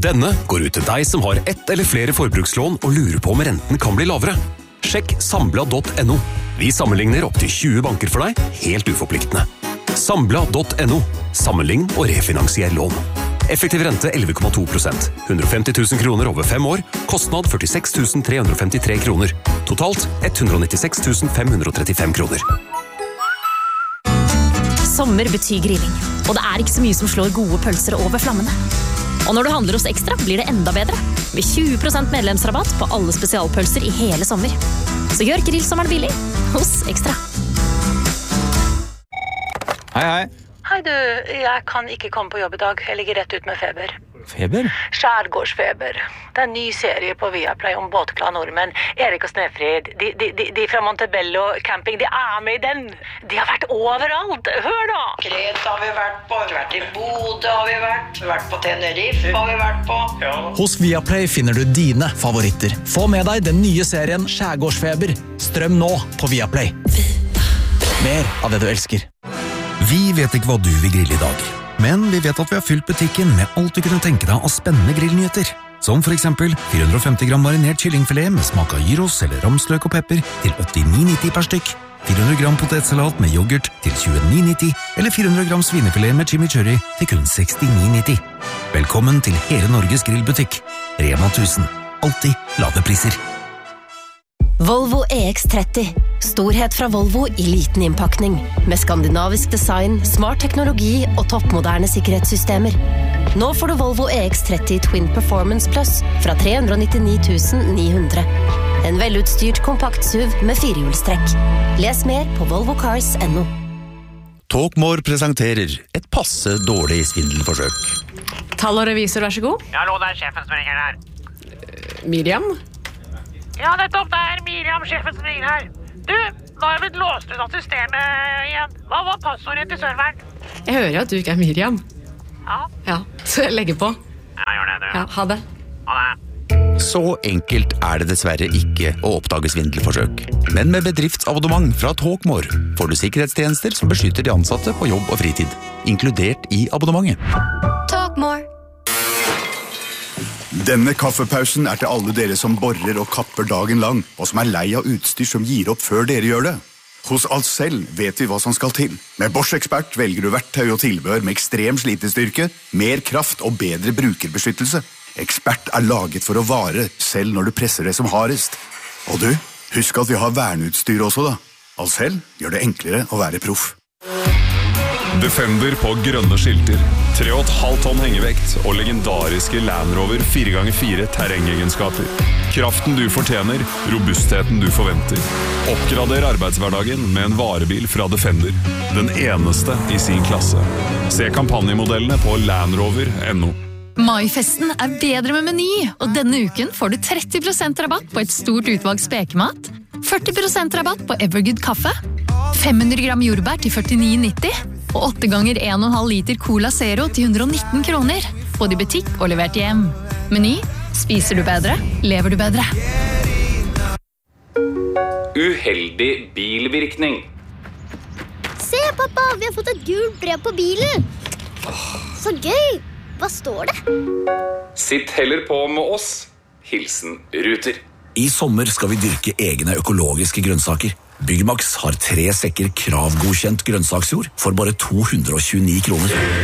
Denne går ut til deg som har ett eller flere forbrukslån og lurer på om renten kan bli lavere. Sjekk Sambla.no. Vi sammenligner opp til 20 banker for deg, helt uforpliktende. Sambla.no. Sammenlign og refinansier lån. Effektiv rente 11,2%. 150 000 kroner over 5 år. Kostnad 46 353 kroner. Totalt 196 535 kroner. Sommer betyr grilling, og det er ikke så mye som slår gode pølser over flammene. Og når du handler hos Ekstra, blir det enda bedre. Med 20% medlemsrabatt på alle spesialpølser i hele sommer. Så gjør grillsommeren billig hos Ekstra. Hei, hei. Hei du, jeg kan ikke komme på jobb i dag. Jeg ligger rett ut med feber. Feber? Skjærgårdsfeber. Det er en ny serie på Viaplay om båtglade nordmenn. Erik og Snefrid, de fra Montebello camping, de er med i den. De har vært overalt. Hør da! Kreta har vi vært på, vi har vært i Bodø har vi vært på Tenerife har vi vært på. Ja. Hos Viaplay finner du dine favoritter. Få med deg den nye serien Skjærgårdsfeber. Strøm nå på Viaplay. Mer av det du elsker. Vi vet ikke hva du vil grille i dag, men vi vet at vi har fylt butikken med alt du kunne tenke deg av spennende grillnyheter. Som for eksempel 450 gram marinert kyllingfilet med smak av gyros eller ramsløk og pepper til 89,90 per stykk, 400 gram potetsalat med yoghurt til 29,90 eller 400 gram svinefilet med chimichurri til kun 69,90. Velkommen til hele Norges grillbutikk. Rema 1000. Alltid lave priser. Volvo EX30. Storhet fra Volvo i liten innpakning. Med skandinavisk design, smart teknologi og toppmoderne sikkerhetssystemer. Nå får du Volvo EX30 Twin Performance Plus fra 399 900. En velutstyrt kompakt SUV med firehjulstrekk. Les mer på volvocars.no. Talkmore presenterer et passe dårlig svindelforsøk. Tall og revisor, vær så god. Ja, hallo, det er sjefen som ringer her. Miriam? Ja, nettopp, det er Miriam, sjefen som ringer her. Du, nå har jeg blitt låst ut av systemet igjen. Hva var passordet til serveren? Jeg hører jo at du ikke er Miriam. Ja, så jeg legger på. Ja, gjør det, du. Ja, ha det. Ha det. Så enkelt er det dessverre ikke å oppdage svindelforsøk. Men med bedriftsabonnement fra Talkmore får du sikkerhetstjenester som beskytter de ansatte på jobb og fritid, inkludert i abonnementet. Talkmore. Denne kaffepausen er til alle dere som borer og kapper dagen lang, og som er lei av utstyr som gir opp før dere gjør det. Hos Ahlsell vet vi hva som skal til. Med Bosch Expert velger du verktøy og tilbehør med ekstrem slitestyrke, mer kraft og bedre brukerbeskyttelse. Expert er laget for å vare, selv når du presser det som hardest. Og du, husk at vi har verneutstyr også da. Ahlsell gjør det enklere å være proff. Defender på grønne skilter, 3,5 tonn hengevekt og legendariske Land Rover 4x4 terrengegenskaper. Kraften du fortjener, robustheten du forventer. Oppgrader arbeidshverdagen med en varebil fra Defender. Den eneste i sin klasse. Se kampanjemodellene på landrover.no. Maifesten er bedre med Meny, og denne uken får du 30% rabatt på et stort utvalg spekemat, 40% rabatt på Evergood kaffe, 500 gram jordbær til 49,90, og 8 ganger 1,5 liter Cola Zero til 119 kroner. Både i butikk og levert hjem. Meny. Spiser du bedre, lever du bedre. Uheldig bilvirkning. Se, pappa, vi har fått et gult brev på bilen. Så gøy. Hva står det? Sitt heller på med oss. Hilsen Ruter. I sommer skal vi dyrke egne økologiske grønnsaker. Byggmax har 3 sekker kravgodkjent grønnsaksjord for bare 229 kroner.